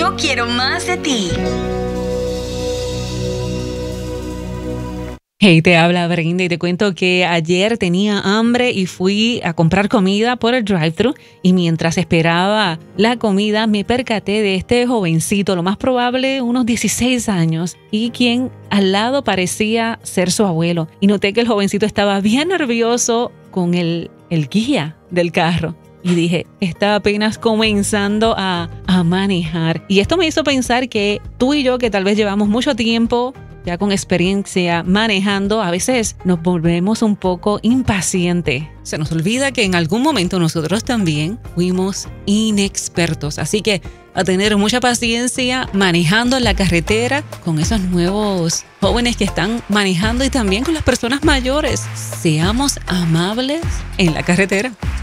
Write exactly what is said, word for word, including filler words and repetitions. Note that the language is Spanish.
Yo quiero más de ti. Hey, te habla Brenda y te cuento que ayer tenía hambre y fui a comprar comida por el drive-thru y mientras esperaba la comida me percaté de este jovencito, lo más probable unos dieciséis años, y quien al lado parecía ser su abuelo. Y noté que el jovencito estaba bien nervioso con el, el guía del carro. Y dije, está apenas comenzando a, a manejar. Y esto me hizo pensar que tú y yo, que tal vez llevamos mucho tiempo ya con experiencia manejando, a veces nos volvemos un poco impacientes. Se nos olvida que en algún momento nosotros también fuimos inexpertos. Así que a tener mucha paciencia manejando en la carretera con esos nuevos jóvenes que están manejando y también con las personas mayores. Seamos amables en la carretera.